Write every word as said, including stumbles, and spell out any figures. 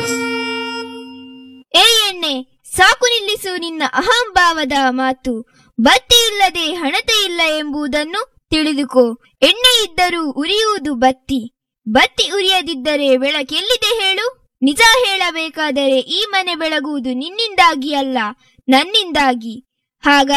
ಏ ಎಣ್ಣೆ, ಸಾಕು ನಿಲ್ಲಿಸು ನಿನ್ನ ಅಹಂಭಾವದ ಮಾತು. ಬತ್ತಿ ಇಲ್ಲದೆ ಹಣತೆ ಇಲ್ಲ ಎಂಬುದನ್ನು ತಿಳಿದುಕೋ. ಎಣ್ಣೆ ಇದ್ದರೂ ಉರಿಯುವುದು ಬತ್ತಿ, ಬತ್ತಿ ಉರಿಯದಿದ್ದರೆ ಬೆಳಕೆಲ್ಲಿದೆ ಹೇಳು? ನಿಜ ಹೇಳಬೇಕಾದರೆ ಈ ಮನೆ ಬೆಳಗುವುದು ನಿನ್ನಿಂದಾಗಿ ಅಲ್ಲ, ನನ್ನಿಂದಾಗಿ. ಹಾಗ